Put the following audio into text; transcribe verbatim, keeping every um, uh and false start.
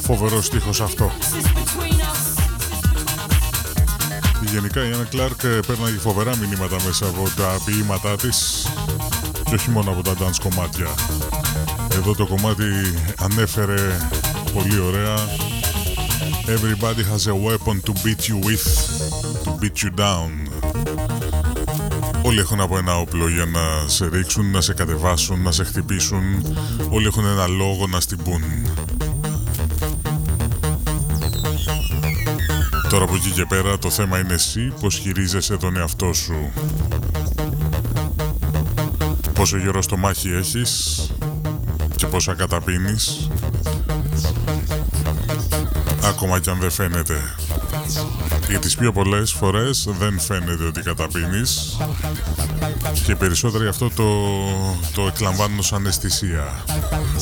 Φοβερό στίχος αυτό. Γενικά η Άννα Κλάρκ παίρναγε φοβερά μηνύματα μέσα από τα ποίηματά της και όχι μόνο από τα dance κομμάτια. Εδώ το κομμάτι ανέφερε πολύ ωραία. Everybody has a weapon to beat you with, to beat you down. Όλοι έχουν από ένα όπλο για να σε ρίξουν, να σε κατεβάσουν, να σε χτυπήσουν. Όλοι έχουν ένα λόγο να στυμπούν. Τώρα από εκεί και πέρα το θέμα είναι εσύ πώς χειρίζεσαι τον εαυτό σου. Πόσο γερό στο μάχη έχεις και πόσα καταπίνεις, ακόμα κι αν δεν φαίνεται. Για τις πιο πολλές φορές δεν φαίνεται ότι καταπίνεις και περισσότεροι αυτό το, το εκλαμβάνουν σαν αισθησία.